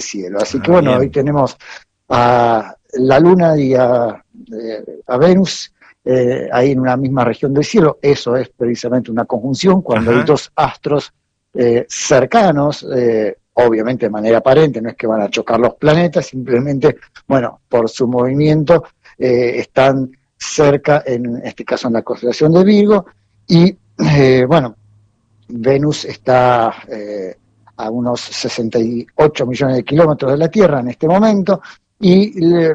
cielo. Así que bueno, bien. hoy tenemos a la Luna y a Venus ahí en una misma región del cielo. Eso es precisamente una conjunción, cuando hay Ajá. dos astros cercanos, obviamente de manera aparente, no es que van a chocar los planetas, simplemente, bueno, por su movimiento están cerca, en este caso en la constelación de Virgo, y bueno, Venus está a unos 68 millones de kilómetros de la Tierra en este momento, y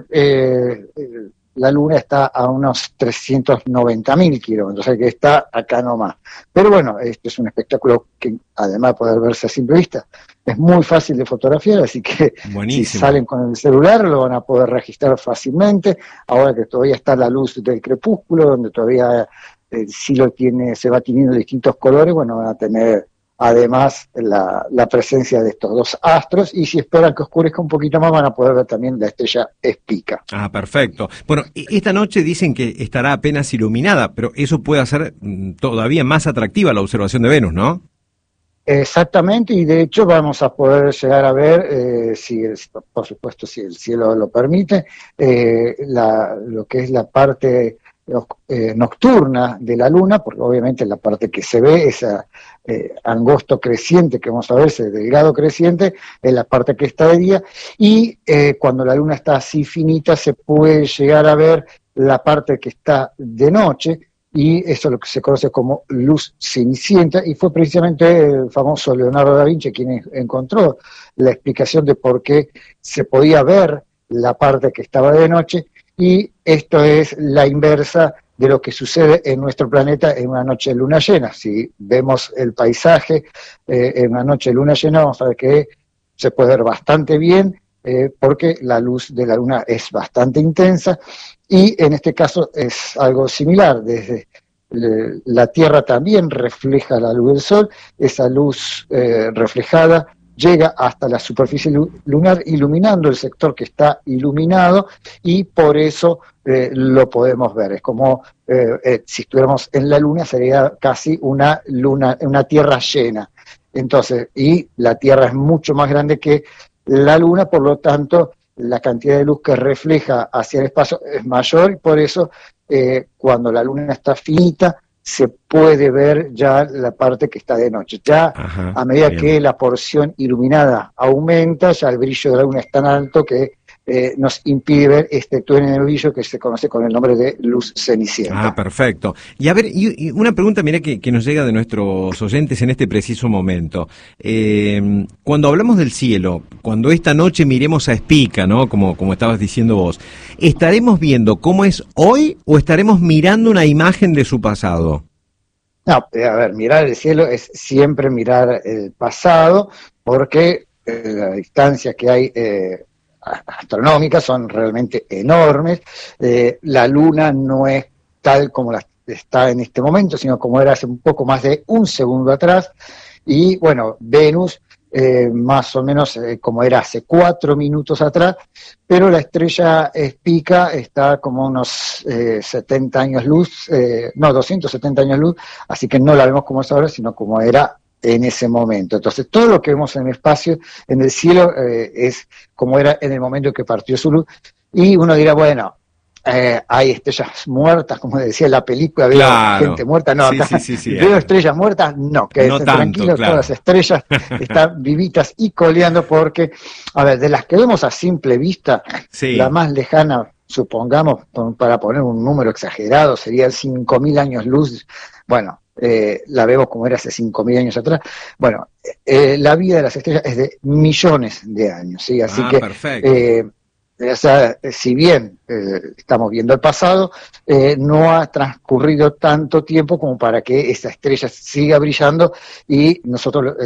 la Luna está a unos 390.000 kilómetros, o sea que está acá nomás. Pero bueno, este es un espectáculo que, además de poder verse a simple vista, es muy fácil de fotografiar, así que si Buenísimo. salen con el celular lo van a poder registrar fácilmente, ahora que todavía está la luz del crepúsculo, donde todavía el cielo se va teniendo distintos colores, bueno, van a tener además la presencia de estos dos astros, y si esperan que oscurezca un poquito más van a poder ver también la estrella Spica. Ah, perfecto. Bueno, esta noche dicen que estará apenas iluminada, pero eso puede hacer todavía más atractiva la observación de Venus, ¿no? Exactamente, y de hecho vamos a poder llegar a ver, por supuesto, si el cielo lo permite, lo que es la parte nocturna de la Luna, porque obviamente la parte que se ve, esa angosto creciente que vamos a ver, ese delgado creciente, es la parte que está de día, y cuando la Luna está así finita se puede llegar a ver la parte que está de noche, y eso es lo que se conoce como luz cenicienta, y fue precisamente el famoso Leonardo da Vinci quien encontró la explicación de por qué se podía ver la parte que estaba de noche, y esto es la inversa de lo que sucede en nuestro planeta en una noche de luna llena. Si vemos el paisaje en una noche de luna llena, vamos a ver que se puede ver bastante bien, porque la luz de la luna es bastante intensa, y en este caso es algo similar. Desde la Tierra también refleja la luz del Sol, esa luz reflejada llega hasta la superficie lunar, iluminando el sector que está iluminado, y por eso lo podemos ver. Es como si estuviéramos en la Luna, sería casi una Tierra llena. Entonces, y la Tierra es mucho más grande que la Luna, por lo tanto, la cantidad de luz que refleja hacia el espacio es mayor, y por eso cuando la Luna está finita se puede ver ya la parte que está de noche. Ya Ajá, a medida bien. que la porción iluminada aumenta, ya el brillo de la Luna es tan alto que nos impide ver este túnel de brillo que se conoce con el nombre de luz cenicienta. Ah, perfecto. Y a ver, y una pregunta, mira, que nos llega de nuestros oyentes en este preciso momento. Cuando hablamos del cielo, cuando esta noche miremos a Spica, ¿no? Como estabas diciendo vos, ¿estaremos viendo cómo es hoy o estaremos mirando una imagen de su pasado? No, a ver, mirar el cielo es siempre mirar el pasado, porque las distancias que hay astronómicas son realmente enormes. La Luna no es tal como está en este momento, sino como era hace un poco más de un segundo atrás, y bueno, Venus más o menos como era hace 4 minutos atrás, pero la estrella Spica está como unos 70 años luz, no, 270 años luz, así que no la vemos como es ahora, sino como era en ese momento. Entonces, todo lo que vemos en el espacio, en el cielo, es como era en el momento que partió su luz, y uno dirá, bueno, hay estrellas muertas, como decía la película, veo Claro. gente muerta, no, Sí, acá sí, sí, sí. veo estrellas muertas, no, No quédense tanto, tranquilos, claro. todas las estrellas están vivitas y coleando, porque, a ver, de las que vemos a simple vista, Sí. la más lejana, supongamos, para poner un número exagerado, sería 5.000 años luz. Bueno, la vemos como era hace 5.000 años atrás. Bueno, la vida de las estrellas es de millones de años, ¿sí? Así que, Perfecto. o sea, si bien estamos viendo el pasado, no ha transcurrido tanto tiempo como para que esa estrella siga brillando y nosotros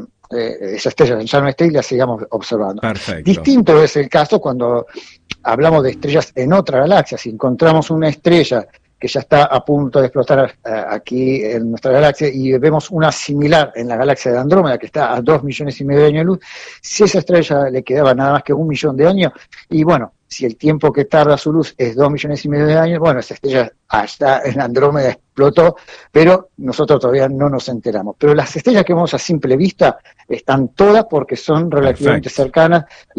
esa estrella ya no esté y la sigamos observando. Perfecto. Distinto es el caso cuando hablamos de estrellas en otra galaxia. Si encontramos una estrella que ya está a punto de explotar aquí en nuestra galaxia, y vemos una similar en la galaxia de Andrómeda, que está a 2,5 millones de años de luz, si esa estrella le quedaba nada más que 1 millón de años, y bueno, si el tiempo que tarda su luz es 2,5 millones de años, bueno, esa estrella hasta en Andrómeda explotó, pero nosotros todavía no nos enteramos. Pero las estrellas que vemos a simple vista están todas porque son relativamente Perfecto. cercanas